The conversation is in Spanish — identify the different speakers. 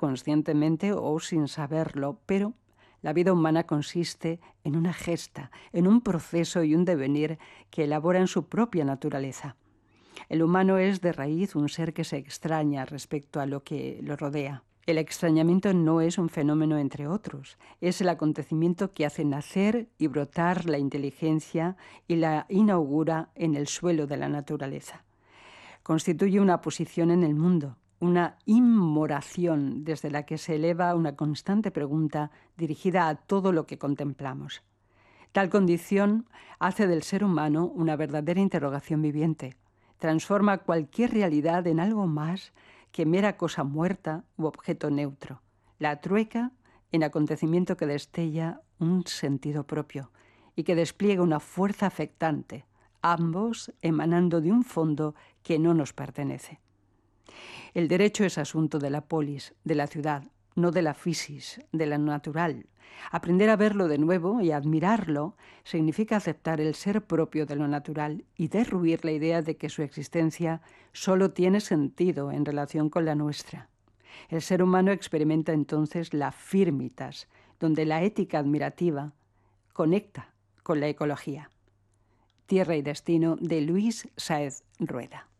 Speaker 1: conscientemente o sin saberlo, pero la vida humana consiste en una gesta, en un proceso y un devenir que elaboran su propia naturaleza. El humano es de raíz un ser que se extraña respecto a lo que lo rodea. El extrañamiento no es un fenómeno entre otros, es el acontecimiento que hace nacer y brotar la inteligencia y la inaugura en el suelo de la naturaleza. Constituye una posición en el mundo, una inmoración desde la que se eleva una constante pregunta dirigida a todo lo que contemplamos. Tal condición hace del ser humano una verdadera interrogación viviente. Transforma cualquier realidad en algo más que mera cosa muerta u objeto neutro. La trueca en acontecimiento que destella un sentido propio y que despliega una fuerza afectante, ambos emanando de un fondo que no nos pertenece. El derecho es asunto de la polis, de la ciudad, no de la physis, de la natural. Aprender a verlo de nuevo y admirarlo significa aceptar el ser propio de lo natural y derruir la idea de que su existencia solo tiene sentido en relación con la nuestra. El ser humano experimenta entonces la firmitas, donde la ética admirativa conecta con la ecología. Tierra y destino, de Luis Sáez Rueda.